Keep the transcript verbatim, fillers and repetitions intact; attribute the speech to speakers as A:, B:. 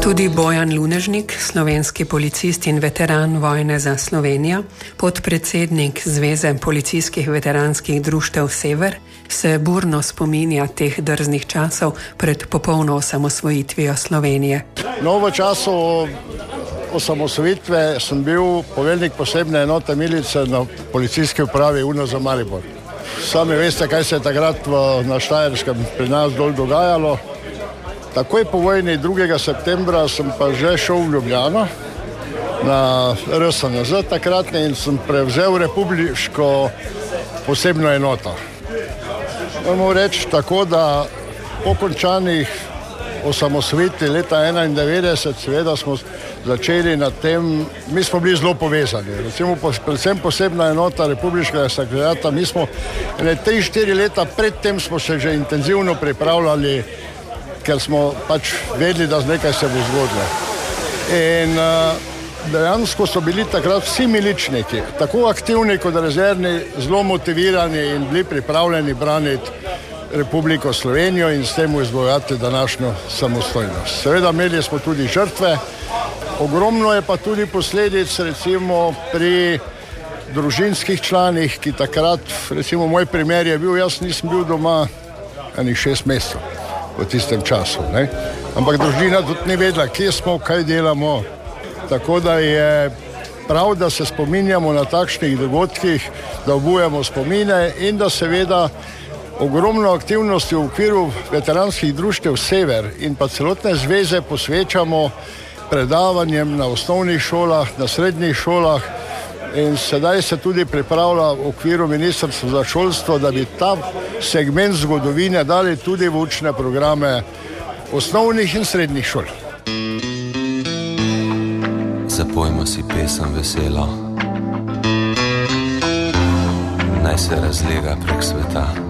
A: Tudi Bojan Lunežnik, slovenski policist in veteran vojne za Slovenijo, podpredsednik Zveze policijskih veteranskih društev Sever, se burno spominja teh drznih časov pred popolno osamosvojitvijo Slovenije.
B: No, v času osamosvojitve sem bil poveljnik posebne enote milice na policijski upravi U N O za Maribor. Sami veste, kaj se je takrat v, na Štajerskem pri nas dol dogajalo. Takoj po vojni drugega septembra sem pa že šel v Ljubljano na R S N Z takratne in sem prevzel republiško posebno enoto. Moramo reči tako, da po končanih osamosvojitvi leta enaindevetdeset seveda smo začeli na tem, mi smo bili zelo povezani. Recimo predvsem posebna enota republiškega sekretariata, mi smo ne tri, štiri leta predtem smo se že intenzivno pripravljali, ker smo pač vedeli, da nekaj se bo zgodilo. In uh, dejansko so bili takrat vsi miličniki, tako aktivni kot rezervni, zelo motivirani in bili pripravljeni braniti Republiko Slovenijo in s tem izbojevati današnjo samostojnost. Seveda imeli smo tudi žrtve, ogromno je pa tudi posledic, recimo pri družinskih članih, ki takrat, recimo moj primer je bil, jaz nisem bil doma enih šest mesecev v tistem času, ne? Ampak družina tudi ni vedela, kje smo, kaj delamo, tako da je prav, da se spominjamo na takšnih dogodkih, da obujamo spomine in da seveda ogromno aktivnosti v okviru veteranskih društev Sever in pa celotne zveze posvečamo predavanjem na osnovnih šolah, na srednjih šolah in sedaj se tudi pripravlja v okviru Ministrstva za šolstvo, da bi ta segment zgodovine dali tudi v učne programe osnovnih in srednjih šol.
C: Zapojmo si pesem veselo, naj se razlega prek sveta.